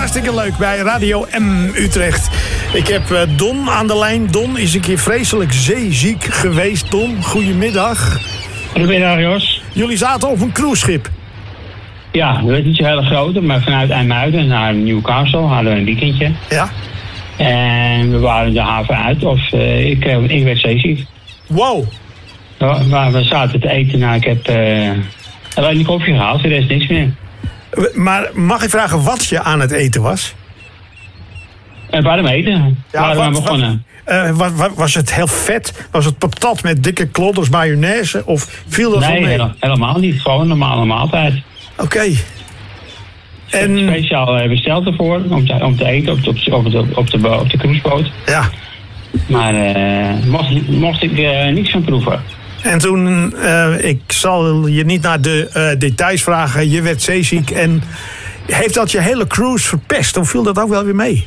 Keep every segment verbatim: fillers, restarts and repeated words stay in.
Hartstikke leuk bij Radio M Utrecht. Ik heb uh, Don aan de lijn. Don is een keer vreselijk zeeziek geweest. Don, goedemiddag. Goedemiddag, Jos. Jullie zaten op een cruiseschip. Ja, dat is niet zo hele grote, maar vanuit IJmuiden naar Newcastle hadden we een weekendje. Ja. En we waren de haven uit, of uh, ik, ik werd zeeziek. Wow. Maar we zaten te eten, nou ik heb uh, alleen die koffie gehaald, er is niks meer. Maar mag ik vragen wat je aan het eten was? En waarom eten? Ja, waarom we begonnen? Uh, was, was, was het heel vet? Was het patat met dikke klodders mayonaise? Of viel dat nee, wel mee? Nee, helemaal niet. Gewoon een normale maaltijd. Oké. Okay. En... Speciaal besteld ervoor om te, om te eten op de, op, de, op, de, op de cruiseboot. Ja. Maar uh, mocht, mocht ik uh, niets van proeven. En toen, uh, ik zal je niet naar de uh, details vragen, je werd zeeziek. En heeft dat je hele cruise verpest? Of viel dat ook wel weer mee?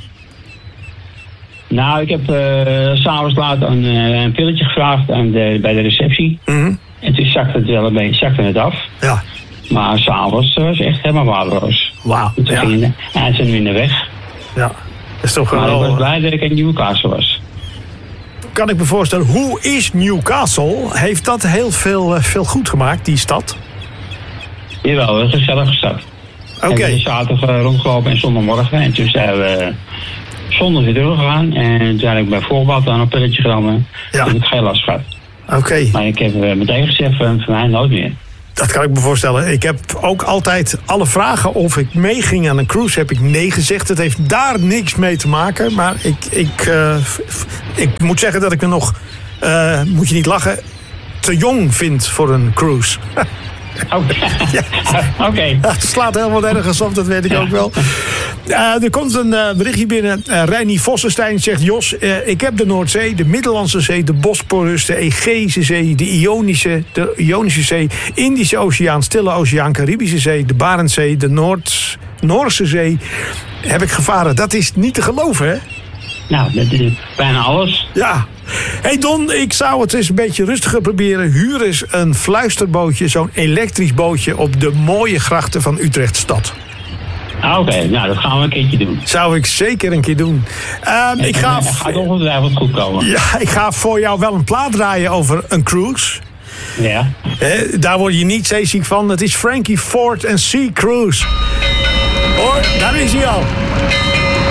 Nou, ik heb uh, s'avonds later een, uh, een pilletje gevraagd aan de, bij de receptie. Mm-hmm. En toen zakte het wel een beetje, zakte het af. Ja. Maar s'avonds was het echt helemaal waardeloos. Wauw. En toen ja. ging hij, en hij is nu in de weg. Ja. Dat is toch maar wel... ik was blij dat ik in Newcastle was. Kan ik me voorstellen, hoe is Newcastle? Heeft dat heel veel, uh, veel goed gemaakt, die stad? Jawel, een gezellige stad. Oké. Okay. We zijn zaterdag uh, rondgelopen en zondagmorgen. En toen zijn we uh, zondag weer teruggegaan. En toen heb ik bij voorbad aan een pilletje genomen. Ja. En heb ik geen last gehad. Oké. Okay. Maar ik heb uh, meteen gezegd van, van mij nooit meer. Dat kan ik me voorstellen. Ik heb ook altijd alle vragen of ik meeging aan een cruise, heb ik nee gezegd. Het heeft daar niks mee te maken. Maar ik, ik, uh, ik moet zeggen dat ik me nog, uh, moet je niet lachen, te jong vind voor een cruise. Oké. Ja. Okay. Het slaat helemaal nergens op, dat weet ik ook wel. Uh, er komt een uh, berichtje binnen. Uh, Reinier Vossenstein zegt: Jos, uh, ik heb de Noordzee, de Middellandse Zee, de Bosporus, de Egeïsche Zee, de Ionische, de Ionische Zee, Indische Oceaan, Stille Oceaan, Caribische Zee, de Barentszee, de Noord, Noorse Zee. Heb ik gevaren. Dat is niet te geloven, hè? Nou, dat is bijna alles. Ja. Hey Don, ik zou het eens een beetje rustiger proberen. Huur eens een fluisterbootje, zo'n elektrisch bootje op de mooie grachten van Utrechtstad. Ah, Oké, okay. Nou dat gaan we een keertje doen. Zou ik zeker een keer doen. Um, ik ga... Het gaat ongetwijfeld goed komen. Ja, ik ga voor jou wel een plaat draaien over een cruise. Ja. Eh, daar word je niet zeeziek van. Het is Frankie Ford en Sea Cruise. Hoor, daar is hij al.